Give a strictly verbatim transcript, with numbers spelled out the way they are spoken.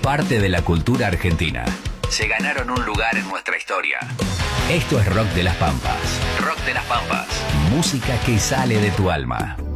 parte de la cultura argentina. Se ganaron un lugar en nuestra historia. Esto es Rock de las Pampas. Rock de las Pampas. Música que sale de tu alma.